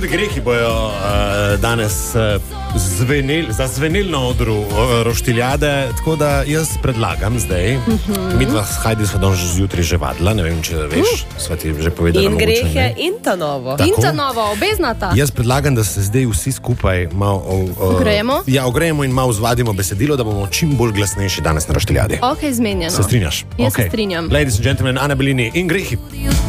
Grehi bojo danes zazveneli na odru roštiljade, tako da jaz predlagam zdaj, mi dva s Hajdi sva danes zjutraj že vadila, ne vem, če veš, sva ti že povedala. In mogoče, grehe ne? in ta novo. Tako. In ta nova, obeznata. Jaz predlagam, da se zdaj vsi skupaj malo Ogrejemo? Ja, ogrejemo in malo zvadimo besedilo, da bomo čim bolj glasnejši danes na roštiljadi. Ok, zmenjeno. Se strinjaš? Jaz se strinjam. Ladies and gentlemen, Ana Bellini in Grehi.